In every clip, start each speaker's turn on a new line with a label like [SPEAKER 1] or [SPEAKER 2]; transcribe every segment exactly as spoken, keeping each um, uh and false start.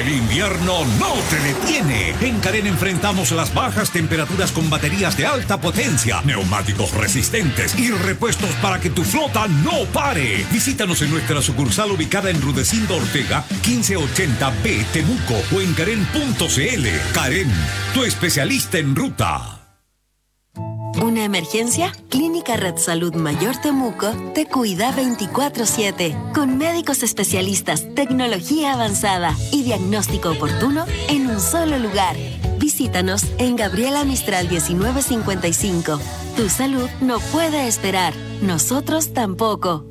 [SPEAKER 1] El invierno no te detiene. En Carén enfrentamos las bajas temperaturas con baterías de alta potencia, neumáticos resistentes y repuestos para que tu flota no pare. Visítanos en nuestra sucursal ubicada en Rudecindo Ortega, quince ochenta B, Temuco, o en Carén punto c l. Carén, tu especialista en ruta.
[SPEAKER 2] ¿Una emergencia? Clínica Red Salud Mayor Temuco te cuida veinticuatro siete, con médicos especialistas, tecnología avanzada y diagnóstico oportuno en un solo lugar. Visítanos en Gabriela Mistral diecinueve cincuenta y cinco. Tu salud no puede esperar, nosotros tampoco.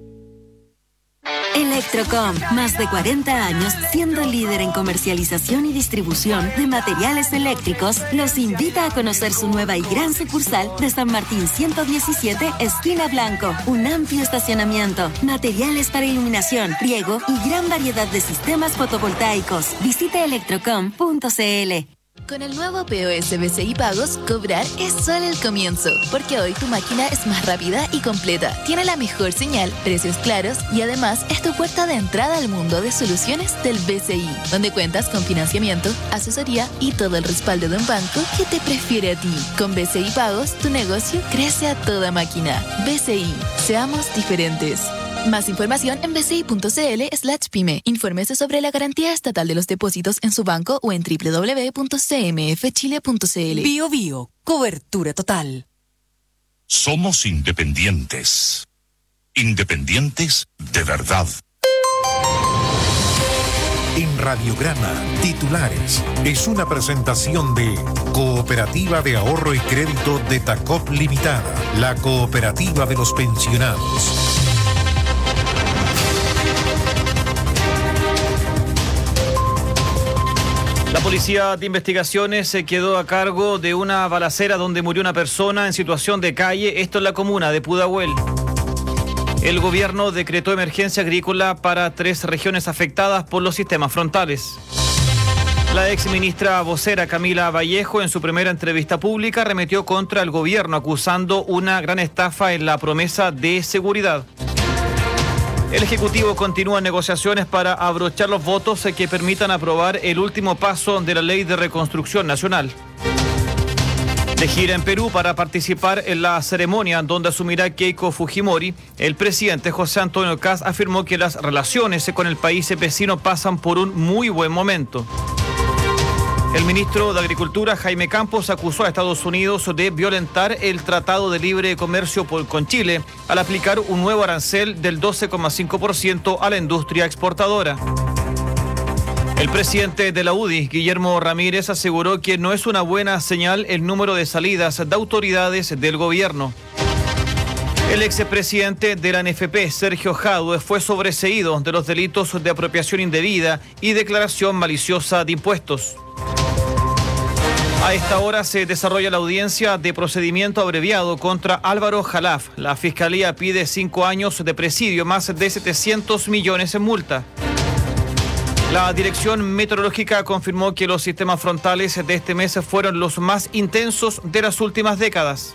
[SPEAKER 2] Electrocom, más de cuarenta años siendo líder en comercialización y distribución de materiales eléctricos, los invita a conocer su nueva y gran sucursal de San Martín ciento diecisiete, esquina Blanco. Un amplio estacionamiento, materiales para iluminación, riego y gran variedad de sistemas fotovoltaicos. Visite electrocom punto c l.
[SPEAKER 3] Con el nuevo P O S B C I Pagos, cobrar es solo el comienzo, porque hoy tu máquina es más rápida y completa, tiene la mejor señal, precios claros y además es tu puerta de entrada al mundo de soluciones del B C I, donde cuentas con financiamiento, asesoría y todo el respaldo de un banco que te prefiere a ti. Con B C I Pagos, tu negocio crece a toda máquina. B C I, seamos diferentes. Más información en bci.cl slash pyme. Infórmese sobre la garantía estatal de los depósitos en su banco o en doble u doble u doble u punto c m f chile punto c l.
[SPEAKER 4] Bio Bio, cobertura total.
[SPEAKER 5] Somos independientes. Independientes de verdad.
[SPEAKER 6] En Radiograma, titulares, es una presentación de Cooperativa de Ahorro y Crédito de Tacop Limitada, la cooperativa de los pensionados.
[SPEAKER 7] La Policía de Investigaciones se quedó a cargo de una balacera donde murió una persona en situación de calle, esto en la comuna de Pudahuel. El gobierno decretó emergencia agrícola para tres regiones afectadas por los sistemas frontales. La exministra vocera Camila Vallejo en su primera entrevista pública arremetió contra el gobierno acusando una gran estafa en la promesa de seguridad. El Ejecutivo continúa en negociaciones para abrochar los votos que permitan aprobar el último paso de la Ley de Reconstrucción Nacional. De gira en Perú para participar en la ceremonia donde asumirá Keiko Fujimori, el presidente José Antonio Kast afirmó que las relaciones con el país vecino pasan por un muy buen momento. El ministro de Agricultura, Jaime Campos, acusó a Estados Unidos de violentar el Tratado de Libre Comercio con Chile al aplicar un nuevo arancel del doce coma cinco por ciento a la industria exportadora. El presidente de la U D I, Guillermo Ramírez, aseguró que no es una buena señal el número de salidas de autoridades del gobierno. El expresidente de la N F P, Sergio Jadue, fue sobreseído de los delitos de apropiación indebida y declaración maliciosa de impuestos. A esta hora se desarrolla la audiencia de procedimiento abreviado contra Álvaro Jalaf. La Fiscalía pide cinco años de presidio, más de setecientos millones en multa. La Dirección Meteorológica confirmó que los sistemas frontales de este mes fueron los más intensos de las últimas décadas.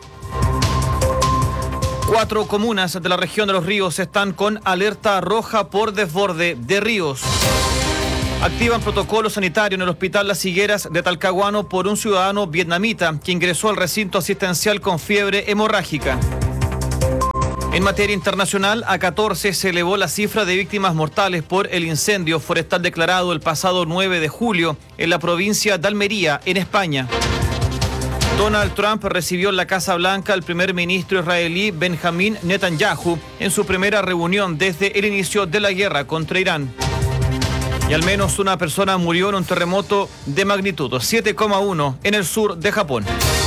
[SPEAKER 7] Cuatro comunas de la región de Los Ríos están con alerta roja por desborde de ríos. Activan protocolo sanitario en el Hospital Las Higueras de Talcahuano por un ciudadano vietnamita que ingresó al recinto asistencial con fiebre hemorrágica. En materia internacional, a catorce se elevó la cifra de víctimas mortales por el incendio forestal declarado el pasado nueve de julio en la provincia de Almería, en España. Donald Trump recibió en la Casa Blanca al primer ministro israelí Benjamín Netanyahu en su primera reunión desde el inicio de la guerra contra Irán. Y al menos una persona murió en un terremoto de magnitud siete coma uno en el sur de Japón.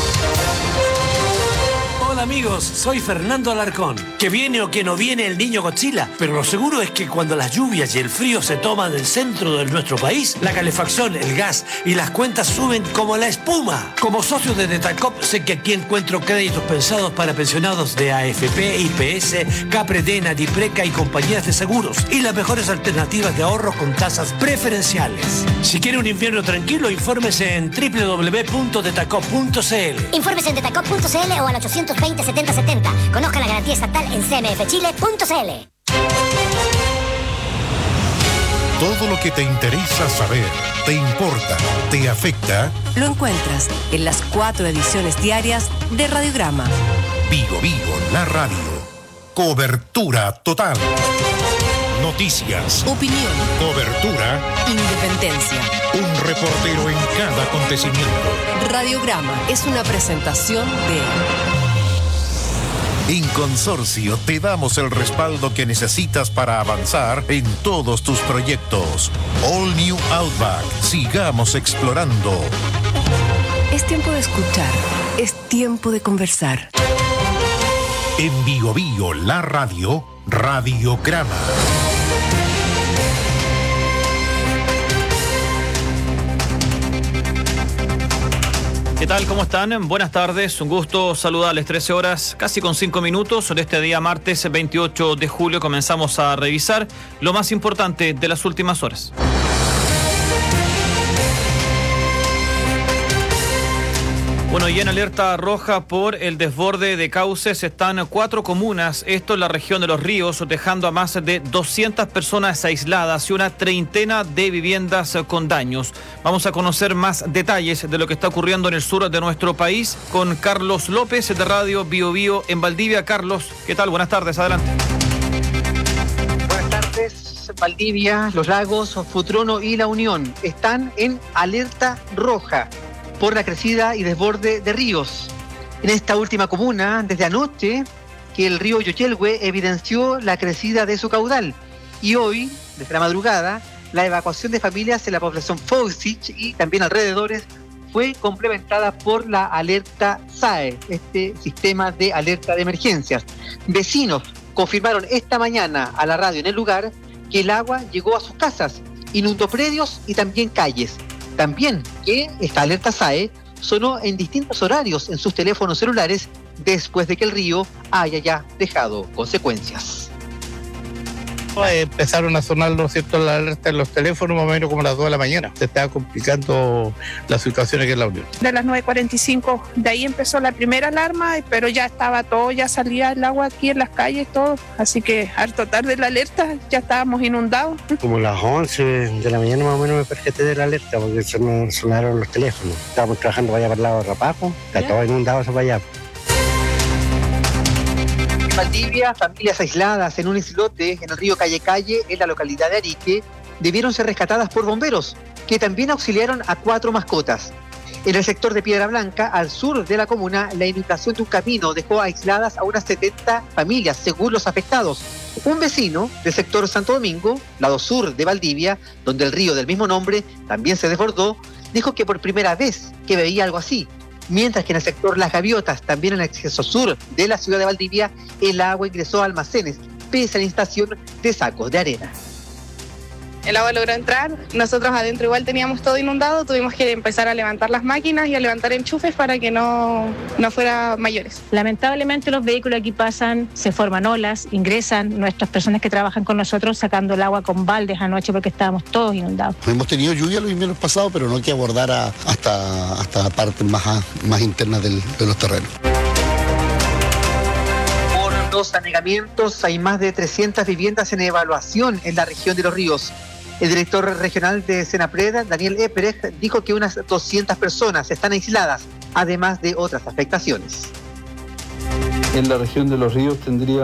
[SPEAKER 8] Hola amigos, soy Fernando Alarcón. Que viene o que no viene el niño Godzilla, pero lo seguro es que cuando las lluvias y el frío se toman el centro de nuestro país, la calefacción, el gas y las cuentas suben como la espuma. Como socio de Detacop sé que aquí encuentro créditos pensados para pensionados de A F P, I P S, Capredena, Dipreca y compañías de seguros y las mejores alternativas de ahorro con tasas preferenciales. Si quiere un invierno tranquilo, infórmese en doble u doble u doble u punto detacop punto c l.
[SPEAKER 9] Infórmese en detacop punto c l o al ochocientos veinte setenta setenta. Conozca la garantía estatal en c m f chile punto c l.
[SPEAKER 6] Todo lo que te interesa saber, te importa, te afecta,
[SPEAKER 4] lo encuentras en las cuatro ediciones diarias de Radiograma.
[SPEAKER 6] Vigo Vigo, la radio. Cobertura total. Noticias.
[SPEAKER 4] Opinión.
[SPEAKER 6] Cobertura.
[SPEAKER 4] Independencia.
[SPEAKER 6] Un reportero en cada acontecimiento.
[SPEAKER 4] Radiograma es una presentación de...
[SPEAKER 6] En Consorcio te damos el respaldo que necesitas para avanzar en todos tus proyectos. All New Outback. Sigamos explorando.
[SPEAKER 4] Es tiempo de escuchar. Es tiempo de conversar.
[SPEAKER 6] En Bio Bio, la radio, Radiograma.
[SPEAKER 7] ¿Qué tal? ¿Cómo están? Buenas tardes, un gusto saludarles. trece horas, casi con cinco minutos de este día martes veintiocho de julio. Comenzamos a revisar lo más importante de las últimas horas. Bueno, y en alerta roja por el desborde de cauces están cuatro comunas, esto en la región de Los Ríos, dejando a más de doscientas personas aisladas y una treintena de viviendas con daños. Vamos a conocer más detalles de lo que está ocurriendo en el sur de nuestro país con Carlos López de Radio Bio Bio en Valdivia. Carlos, ¿qué tal? Buenas tardes, adelante.
[SPEAKER 10] Buenas tardes, Valdivia, Los Lagos, Futrono y La Unión están en alerta roja por la crecida y desborde de ríos. En esta última comuna, desde anoche, que el río Yoyelhue evidenció la crecida de su caudal. Y hoy, desde la madrugada, la evacuación de familias en la población Faucich y también alrededores fue complementada por la alerta S A E, este sistema de alerta de emergencias. Vecinos confirmaron esta mañana a la radio en el lugar que el agua llegó a sus casas, inundó predios y también calles. También que esta alerta S A E sonó en distintos horarios en sus teléfonos celulares después de que el río haya ya dejado consecuencias.
[SPEAKER 11] Empezaron a sonar, ¿no es cierto?, la alerta en los teléfonos más o menos como a las dos de la mañana. Se estaba complicando la situación aquí en La Unión.
[SPEAKER 12] De las nueve cuarenta y cinco, de ahí empezó la primera alarma, pero ya estaba todo, ya salía el agua aquí en las calles, todo. Así que harto tarde la alerta, ya estábamos inundados.
[SPEAKER 13] Como las once de la mañana más o menos me percaté de la alerta porque se me sonaron los teléfonos. Estábamos trabajando para allá para el lado de Rapajo, está todo inundado eso para allá.
[SPEAKER 10] En Valdivia, familias aisladas en un islote en el río Calle Calle, en la localidad de Arique, debieron ser rescatadas por bomberos, que también auxiliaron a cuatro mascotas. En el sector de Piedra Blanca, al sur de la comuna, la inundación de un camino dejó aisladas a unas setenta familias, según los afectados. Un vecino del sector Santo Domingo, lado sur de Valdivia, donde el río del mismo nombre también se desbordó, dijo que por primera vez que veía algo así. Mientras que en el sector Las Gaviotas, también en el acceso sur de la ciudad de Valdivia, el agua ingresó a almacenes, pese a la instalación de sacos de arena.
[SPEAKER 12] El agua logró entrar, nosotros adentro igual teníamos todo inundado, tuvimos que empezar a levantar las máquinas y a levantar enchufes para que no, no fuera mayores.
[SPEAKER 14] Lamentablemente los vehículos aquí pasan, se forman olas, ingresan nuestras personas que trabajan con nosotros sacando el agua con baldes anoche porque estábamos todos inundados.
[SPEAKER 15] Hemos tenido lluvia los inviernos pasados, pero no que abordar a, hasta, hasta partes más, más internas del, de los terrenos.
[SPEAKER 10] Por los anegamientos hay más de trescientas viviendas en evaluación en la región de Los Ríos. El director regional de Senapred, Daniel Eperecht, dijo que unas doscientas personas están aisladas, además de otras afectaciones.
[SPEAKER 16] En la región de Los Ríos tendría